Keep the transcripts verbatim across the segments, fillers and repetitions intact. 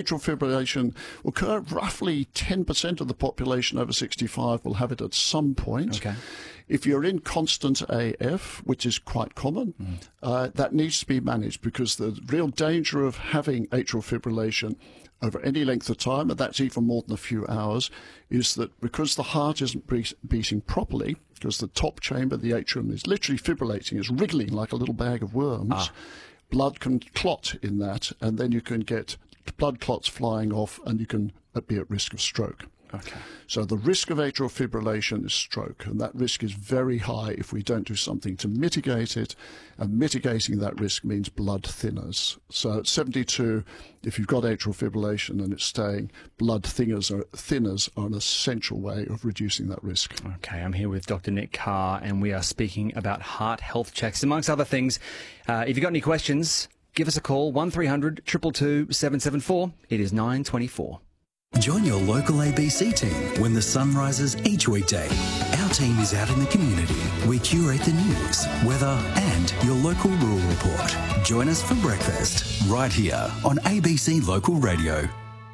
Atrial fibrillation will occur. Roughly ten percent of the population over sixty-five will have it at some point. Okay. If you're in constant A F, which is quite common, mm. uh, that needs to be managed, because the real danger of having atrial fibrillation over any length of time, and that's even more than a few hours, is that because the heart isn't bre- beating properly, because the top chamber, the atrium, is literally fibrillating, is wriggling like a little bag of worms, ah. blood can clot in that, and then you can get blood clots flying off, and you can be at risk of stroke. Okay. So the risk of atrial fibrillation is stroke, and that risk is very high if we don't do something to mitigate it, and mitigating that risk means blood thinners. So at seventy-two, if you've got atrial fibrillation and it's staying, blood thinners are, thinners are an essential way of reducing that risk. Okay, I'm here with Doctor Nick Carr, and we are speaking about heart health checks, amongst other things. Uh, if you've got any questions, give us a call, one three hundred, two two two, seven seven four. It is nine twenty-four. Join your local A B C team when the sun rises each weekday. Our team is out in the community. We curate the news, weather and your local rural report. Join us for breakfast right here on A B C Local Radio.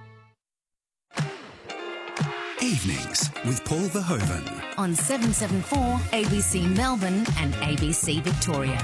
Evenings with Paul Verhoeven. On seven seven four A B C Melbourne and A B C Victoria.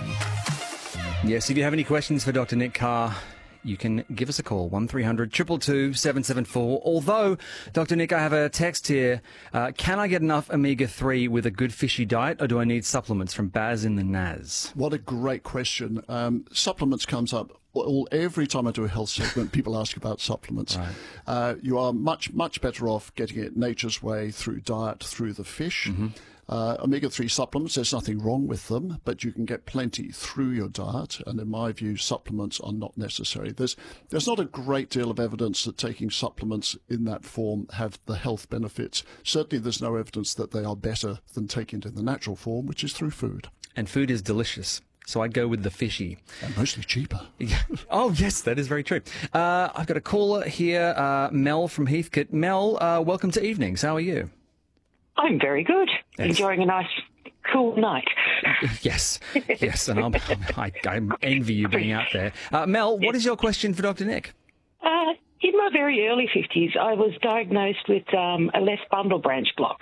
Yes, if you have any questions for Doctor Nick Carr, you can give us a call, one three hundred, two two two, seven seven four. Although, Doctor Nick, I have a text here. Uh, can I get enough omega three with a good fishy diet, or do I need supplements, from Baz in the Naz? What a great question. Um, supplements comes up all, every time I do a health segment. People ask about supplements. Right. Uh, you are much, much better off getting it nature's way, through diet, through the fish. Mm-hmm. Uh, omega three supplements, there's nothing wrong with them, but you can get plenty through your diet, and in my view, supplements are not necessary. There's there's not a great deal of evidence that taking supplements in that form have the health benefits. Certainly there's no evidence that they are better than taking it in the natural form, which is through food. And food is delicious, so I'd go with the fishy. And mostly cheaper. Yeah. Oh, yes, that is very true. Uh, I've got a caller here, uh, Mel from Heathcote. Mel, uh, welcome to Evenings. How are you? I'm very good. Yes. Enjoying a nice, cool night. Yes, yes, and I'm, I, I envy you being out there. Uh, Mel, what is your question for Doctor Nick? Uh, in my very early fifties, I was diagnosed with um, a left bundle branch block.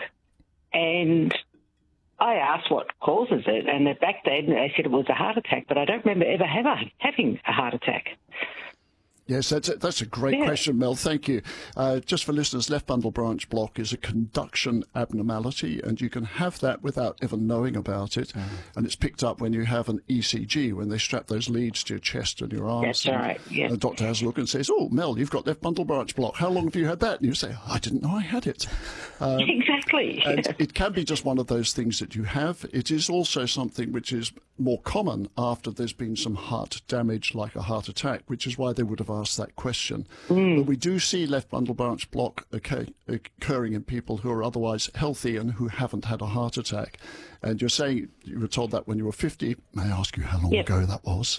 And I asked what causes it, and back then they said it was a heart attack, but I don't remember ever have a, having a heart attack. Yes, that's a, that's a great yeah. question, Mel. Thank you. Uh, just for listeners, left bundle branch block is a conduction abnormality, and you can have that without ever knowing about it. Mm. And it's picked up when you have an E C G, when they strap those leads to your chest and your arms. That's right, yeah. The doctor has a look and says, "Oh, Mel, you've got left bundle branch block. How long have you had that?" And you say, "I didn't know I had it." Um, exactly. And it can be just one of those things that you have. It is also something which is more common after there's been some heart damage, like a heart attack, which is why they would have asked that question. Mm. But we do see left bundle branch block occur- occurring in people who are otherwise healthy and who haven't had a heart attack. And you're saying you were told that when you were fifty. May I ask you how long yep. ago that was?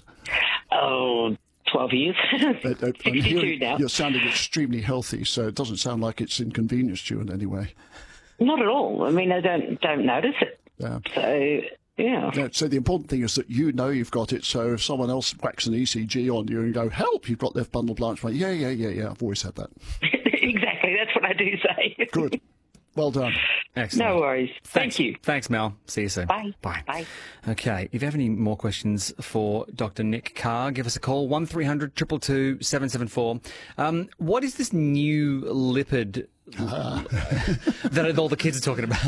Oh, twelve years. But, uh, sixty-two now. You're sounding extremely healthy, so it doesn't sound like it's inconvenienced you in any way. Not at all. I mean, I don't don't notice it. Yeah. So, yeah. yeah. So the important thing is that you know you've got it, so if someone else whacks an E C G on you and go, "Help, you've got left bundle branch," like, yeah, yeah, yeah, yeah, I've always had that. Exactly, that's what I do say. Good. Well done. Excellent. No worries. Thanks. Thank you. Thanks, Mel. See you soon. Bye. Bye. Bye. Okay, if you have any more questions for Doctor Nick Carr, give us a call, one three hundred, two two two, seven seven four. Um, what is this new lipid uh. that all the kids are talking about?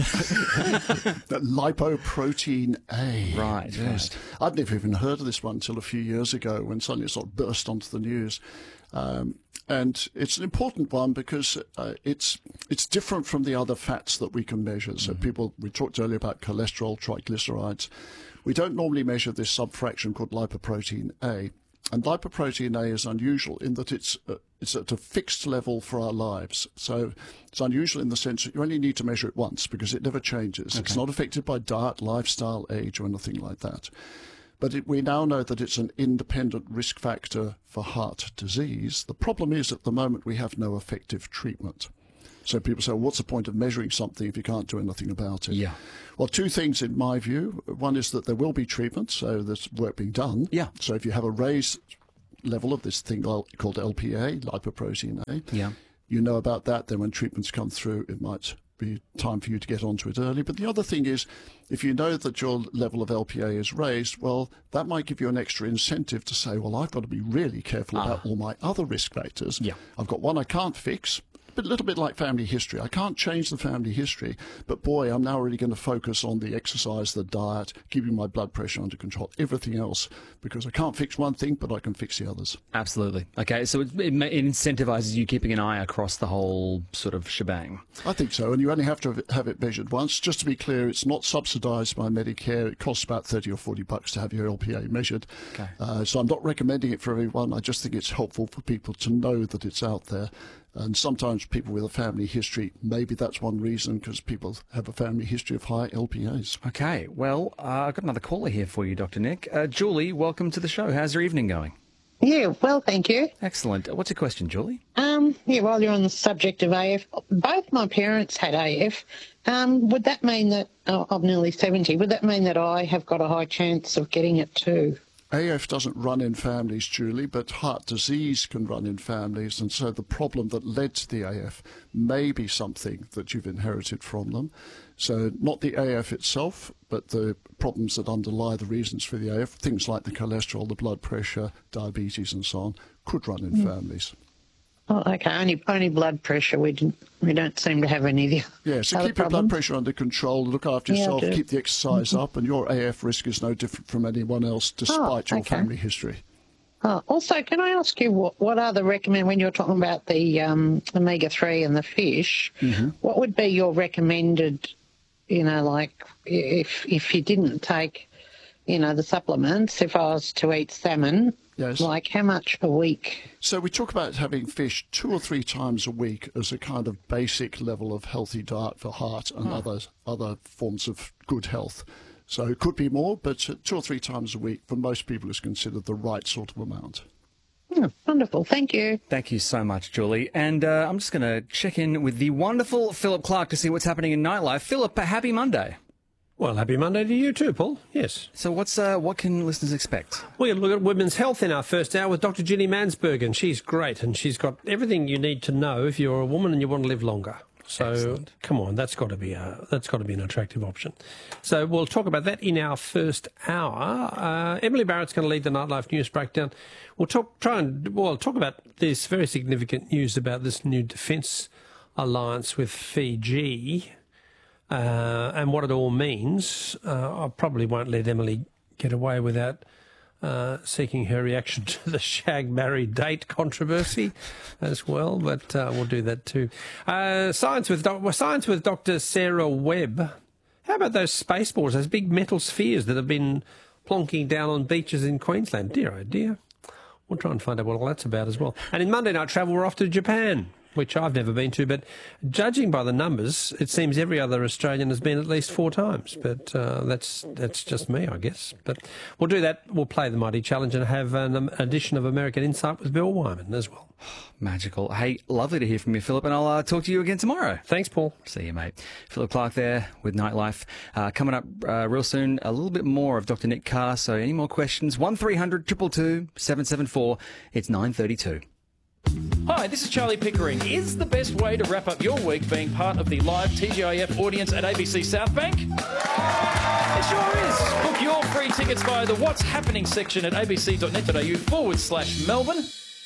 Lipoprotein A. Right. Yes. Right. I'd never even heard of this one until a few years ago, when suddenly it sort of burst onto the news. Um, and it's an important one because uh, it's it's different from the other fats that we can measure. So mm-hmm. people, we talked earlier about cholesterol, triglycerides. We don't normally measure this subfraction called lipoprotein A. And lipoprotein A is unusual in that it's uh, it's at a fixed level for our lives. So it's unusual in the sense that you only need to measure it once because it never changes. Okay. It's not affected by diet, lifestyle, age, or anything like that. But it, we now know that it's an independent risk factor for heart disease. The problem is, at the moment, we have no effective treatment. So people say, well, what's the point of measuring something if you can't do anything about it? Yeah. Well, two things in my view. One is that there will be treatment, so there's work being done. Yeah. So if you have a raised level of this thing called L P A, lipoprotein A. Yeah. You know about that, then when treatments come through, it might be time for you to get onto it early. But the other thing is, if you know that your level of L P A is raised, well, that might give you an extra incentive to say, well, I've got to be really careful about all my other risk factors. Yeah. I've got one I can't fix, but a little bit like family history. I can't change the family history, but boy, I'm now really going to focus on the exercise, the diet, keeping my blood pressure under control, everything else, because I can't fix one thing, but I can fix the others. Absolutely. Okay, so it, it, it incentivizes you keeping an eye across the whole sort of shebang. I think so, and you only have to have it measured once. Just to be clear, it's not subsidised by Medicare. It costs about thirty or forty bucks to have your L P A measured. Okay. Uh, so I'm not recommending it for everyone. I just think it's helpful for people to know that it's out there. And sometimes people with a family history, maybe that's one reason, because people have a family history of high L P As. Okay, well, uh, I've got another caller here for you, Doctor Nick. Uh, Julie, welcome to the show. How's your evening going? Yeah, well, thank you. Excellent. What's your question, Julie? Um, yeah, while you're on the subject of A F, both my parents had A F. Um, would that mean that, oh, I'm nearly seventy, would that mean that I have got a high chance of getting it too? A F doesn't run in families, Julie, but heart disease can run in families, and so the problem that led to the A F may be something that you've inherited from them. So not the A F itself, but the problems that underlie the reasons for the A F, things like the cholesterol, the blood pressure, diabetes and so on, could run in mm. families. Oh, okay. Only only blood pressure. We didn't. We don't seem to have any of the Yeah, so other keep your problems. blood pressure under control. Look after Yeah, yourself. I do. Keep the exercise mm-hmm. up, and your A F risk is no different from anyone else, despite Oh, your okay. family history. Oh, also, can I ask you what, what are the recommend when you're talking about the um, omega three and the fish? Mm-hmm. What would be your recommended? You know, like if if you didn't take, you know, the supplements. If I was to eat salmon. Yes. Like how much a week? So we talk about having fish two or three times a week as a kind of basic level of healthy diet for heart and oh. other other forms of good health. So it could be more, but two or three times a week for most people is considered the right sort of amount. Oh, wonderful. Thank you. Thank you so much, Julie. And uh, I'm just going to check in with the wonderful Philip Clark to see what's happening in nightlife. Philip, a happy Monday. Well, happy Monday to you too, Paul. Yes. So what's uh, what can listeners expect? We're going to look at women's health in our first hour with Doctor Ginny Mansbergen. She's great, and she's got everything you need to know if you're a woman and you want to live longer. So Excellent. Come on, that's got to be a that's got to be an attractive option. So we'll talk about that in our first hour. Uh, Emily Barrett's going to lead the Nightlife News Breakdown. We'll talk try and well talk about this very significant news about this new defence alliance with Fiji. Uh, and what it all means. uh, I probably won't let Emily get away without uh, seeking her reaction to the shag, marry, date controversy as well, but uh, we'll do that too. Uh, science with doc- well, science with Doctor Sarah Webb. How about those space balls, those big metal spheres that have been plonking down on beaches in Queensland? Dear, oh dear. We'll try and find out what all that's about as well. And in Monday Night Travel, we're off to Japan, which I've never been to, but judging by the numbers, it seems every other Australian has been at least four times. But uh, that's that's just me, I guess. But we'll do that. We'll play the Mighty Challenge and have an um, edition of American Insight with Bill Wyman as well. Magical. Hey, lovely to hear from you, Philip, and I'll uh, talk to you again tomorrow. Thanks, Paul. See you, mate. Philip Clark there with Nightlife. Uh, coming up uh, real soon, a little bit more of Doctor Nick Carr. So any more questions? one three hundred two two two seven seven four. It's nine thirty-two. Hi, this is Charlie Pickering. Is the best way to wrap up your week being part of the live T G I F audience at A B C South Bank? It sure is. Book your free tickets via the What's Happening section at abc.net.au forward slash Melbourne.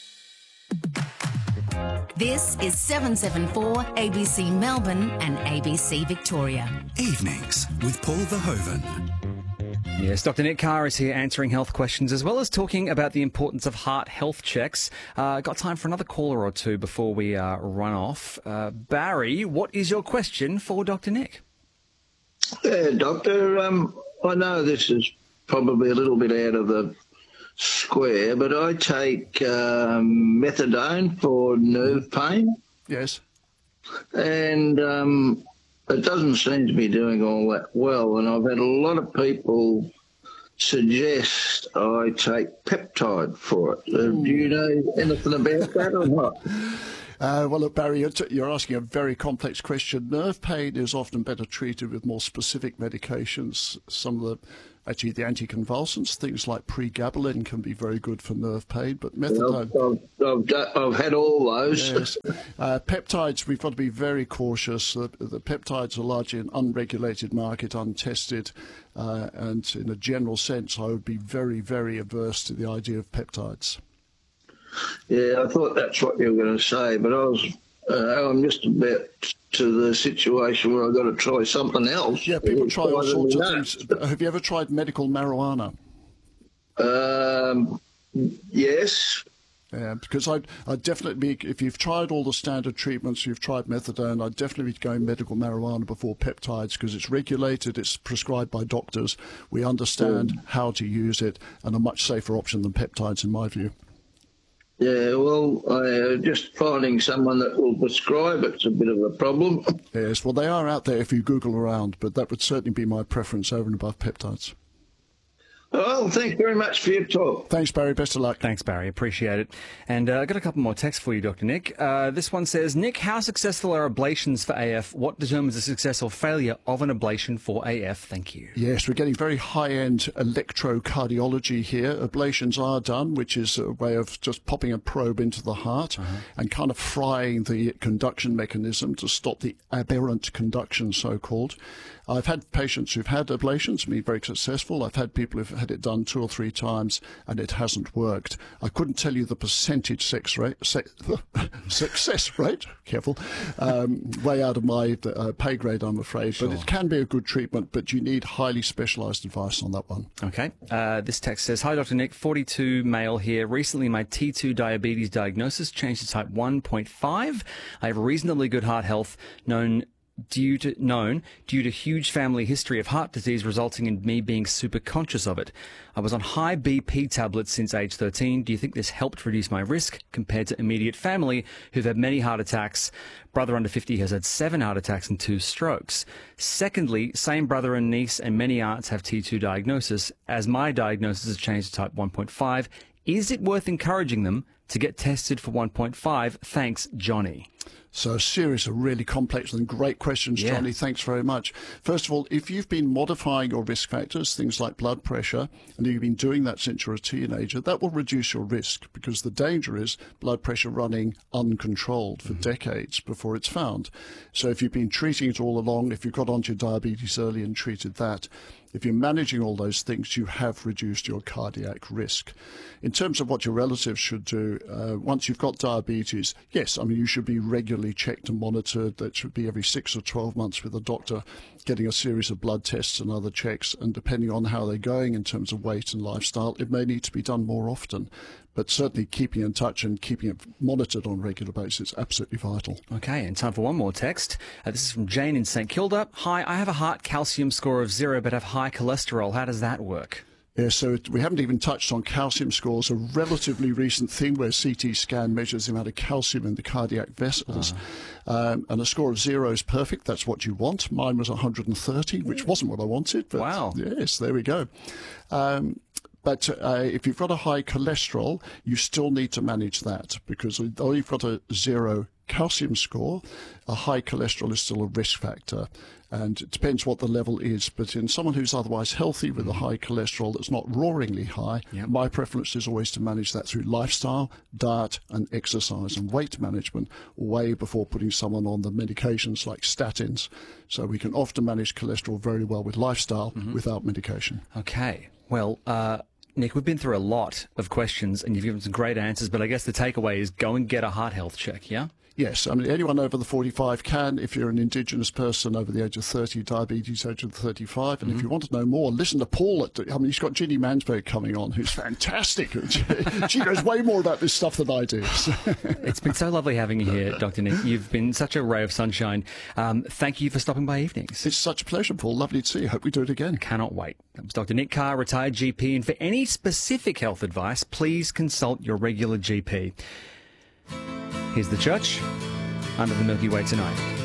This is seven seven four A B C Melbourne and A B C Victoria. Evenings with Paul Verhoeven. Yes, Doctor Nick Carr is here answering health questions as well as talking about the importance of heart health checks. Uh, got time for another caller or two before we uh, run off. Uh, Barry, what is your question for Doctor Nick? Yeah, Doctor, um, I know this is probably a little bit out of the square, but I take um, methadone for nerve pain. Yes. And um, it doesn't seem to be doing all that well, and I've had a lot of people suggest I take peptide for it. Uh, do you know anything about that or not? Uh, well, look, Barry, you're, t- you're asking a very complex question. Nerve pain is often better treated with more specific medications. Some of the, actually, the anticonvulsants, things like pregabalin, can be very good for nerve pain, but methadone... I've, I've, I've had all those. Yes. Uh, peptides, we've got to be very cautious. The, the peptides are largely an unregulated market, untested, uh, and in a general sense, I would be very, very averse to the idea of peptides. Yeah, I thought that's what you were going to say, but I was, uh, I'm just about to the situation where I've got to try something else. Yeah, people try all sorts of things. Have you ever tried medical marijuana? Um, yes. Yeah, because I'd, I'd definitely be, if you've tried all the standard treatments, you've tried methadone, I'd definitely be going medical marijuana before peptides, because it's regulated, it's prescribed by doctors, we understand mm. how to use it, and a much safer option than peptides in my view. Yeah, well, uh, just finding someone that will prescribe it's a bit of a problem. Yes, well, they are out there if you Google around, but that would certainly be my preference over and above peptides. Well, thanks very much for your talk. Thanks, Barry. Best of luck. Thanks, Barry. Appreciate it. And uh, I've got a couple more texts for you, Doctor Nick. Uh, this one says, Nick, how successful are ablations for A F? What determines the success or failure of an ablation for A F? Thank you. Yes, we're getting very high-end electrocardiology here. Ablations are done, which is a way of just popping a probe into the heart uh-huh. and kind of frying the conduction mechanism to stop the aberrant conduction, so-called. I've had patients who've had ablations, been very successful. I've had people who've had it done two or three times and it hasn't worked. I couldn't tell you the percentage sex rate, se- success rate, careful, um, way out of my uh, pay grade, I'm afraid. Sure. But it can be a good treatment, but you need highly specialised advice on that one. Okay. Uh, this text says, hi, Doctor Nick, forty-two male here. Recently, my T two diabetes diagnosis changed to type one point five. I have reasonably good heart health, known due to known due to huge family history of heart disease, resulting in me being super conscious of it. I was on high B P tablets since age thirteen. Do you think this helped reduce my risk compared to immediate family who've had many heart attacks? Brother under fifty has had seven heart attacks and two strokes. Secondly, same brother and niece and many aunts have T two diagnosis. As my diagnosis has changed to type one point five, is it worth encouraging them to get tested for one point five? Thanks, Johnny. So a series of really complex and great questions, yeah. Johnny. Thanks very much. First of all, if you've been modifying your risk factors, things like blood pressure, and you've been doing that since you're a teenager, that will reduce your risk, because the danger is blood pressure running uncontrolled for mm-hmm. decades before it's found. So if you've been treating it all along, if you got onto diabetes early and treated that, if you're managing all those things, you have reduced your cardiac risk. In terms of what your relatives should do, uh, once you've got diabetes, yes, I mean, you should be regularly checked and monitored. That should be every six or twelve months with a doctor, getting a series of blood tests and other checks. And depending on how they're going in terms of weight and lifestyle, it may need to be done more often. But certainly keeping in touch and keeping it monitored on a regular basis is absolutely vital. Okay, and time for one more text. Uh, this is from Jane in St Kilda. Hi, I have a heart calcium score of zero but have high cholesterol. How does that work? Yeah, so it, we haven't even touched on calcium scores, a relatively recent thing where C T scan measures the amount of calcium in the cardiac vessels. Uh-huh. Um, and a score of zero is perfect. That's what you want. Mine was one hundred thirty, which wasn't what I wanted. But wow. Yes, there we go. Um, But uh, if you've got a high cholesterol, you still need to manage that, because although you've got a zero calcium score, a high cholesterol is still a risk factor. And it depends what the level is. But in someone who's otherwise healthy with a high cholesterol that's not roaringly high, yep. my preference is always to manage that through lifestyle, diet and exercise and weight management, way before putting someone on the medications like statins. So we can often manage cholesterol very well with lifestyle mm-hmm. without medication. Okay. Well, uh, Nick, we've been through a lot of questions and you've given some great answers, but I guess the takeaway is go and get a heart health check, yeah? Yes, I mean, anyone over the forty-five can. If you're an Indigenous person over the age of thirty, diabetes age of thirty-five. And mm-hmm. if you want to know more, listen to Paul. At, I mean, he's got Ginny Mansberg coming on, who's fantastic. She knows way more about this stuff than I do. It's been so lovely having you here, Doctor Nick. You've been such a ray of sunshine. Um, thank you for stopping by evenings. It's such a pleasure, Paul. Lovely to see you. Hope we do it again. Cannot wait. That was Doctor Nick Carr, retired G P. And for any specific health advice, please consult your regular G P. Here's the church under the Milky Way tonight.